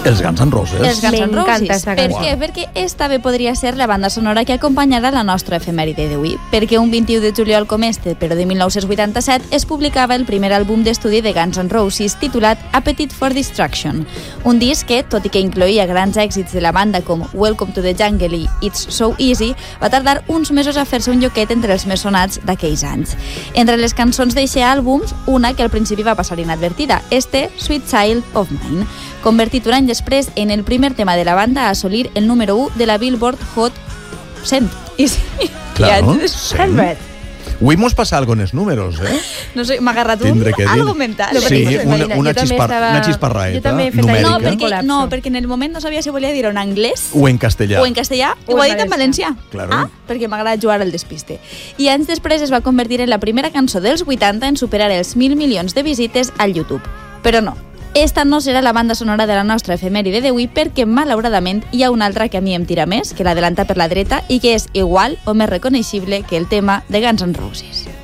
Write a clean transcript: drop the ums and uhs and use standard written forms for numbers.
Els Guns N' Roses. Els Guns N' M'encanta Roses. esta Per cançó. què? Perquè esta bé podria ser la banda sonora que acompanyarà la nostra efemèride d'avui. Perquè un 21 de juliol com este, però de 1987, es publicava el primer àlbum d'estudi de Guns N' Roses titulat Appetite for Destruction. Un disc que, tot i que incloïa grans èxits de la banda com Welcome to the Jungle i It's So Easy, va tardar uns mesos a fer-se un lloquet entre els més sonats d'aquells anys. Entre les cançons d'eixe àlbums, una que al principi va passar inadvertida, Sweet Child of Mine, convertit un any després en el primer tema de la banda a assolir el número 1 de la Billboard Hot 100. I sí, Claro, ja, 100. Avui mos passa algo en els números, no sé, m'ha agarrat Tindré que dir. algo mental. Sí, Imagina, una jo també una xisparraeta jo també he fet numèrica. Perquè en el moment no sabia si volia dir en anglès O en castellà. o en castellà, O o ho ha en dit en valencià. Claro. Perquè m'agrada jugar al despiste. I anys després es va convertir en la primera cançó dels 80 en superar els 1.000 milions de visites al YouTube. Però no, esta no serà la banda sonora de la nostra efemèride d'avui perquè, malauradament, hi ha una altra que a mi em tira més, que l'adelanta per la dreta i que és igual o més reconeixible que el tema de Guns N' Roses.